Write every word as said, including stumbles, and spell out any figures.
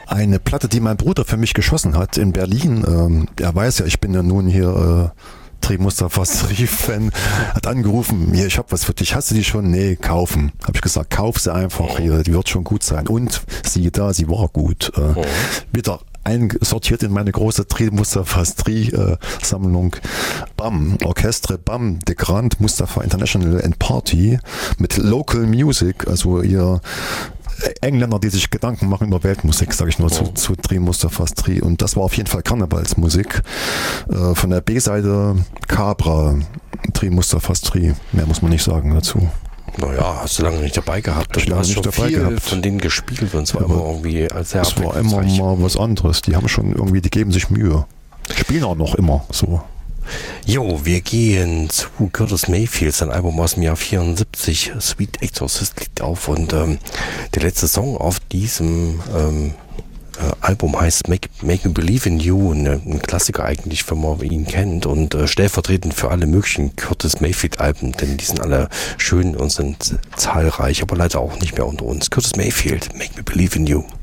Eine Platte, die mein Bruder für mich geschossen hat in Berlin. Ähm, er weiß ja, ich bin ja nun hier äh, Tri Mustafas Tri-Fan, hat angerufen, hier, ich habe was für dich, hast du die schon? Nee, kaufen. Habe ich gesagt, kauf sie einfach, hier, die wird schon gut sein. Und siehe da, sie war gut. Äh, oh. Wieder einsortiert in meine große Tri Mustafas Tri-Sammlung. BAM, Orchestre BAM, de Grand Mustafa International and Party mit Local Music, also ihr Engländer, die sich Gedanken machen über Weltmusik, sage ich nur, oh. zu, zu Tri Mustafas Tri. Und das war auf jeden Fall Karnevalsmusik. Äh, von der B-Seite Cabra, Tri Mustafas Tri. Mehr muss man nicht sagen dazu. Naja, hast du lange nicht dabei gehabt. Du hast schon viel gehabt. Von denen gespielt und zwar ja, immer irgendwie als sehr es war immer mal was anderes. Die haben schon irgendwie, die geben sich Mühe. Spielen auch noch immer so. Jo, wir gehen zu Curtis Mayfield, sein Album aus dem Jahr vierundsiebzig, Sweet Exorcist liegt auf und ähm, der letzte Song auf diesem ähm, äh, Album heißt Make, Make Me Believe in You, ne, ein Klassiker eigentlich, wenn man ihn kennt und äh, stellvertretend für alle möglichen Curtis Mayfield Alben, denn die sind alle schön und sind zahlreich, aber leider auch nicht mehr unter uns. Curtis Mayfield, Make Me Believe in You.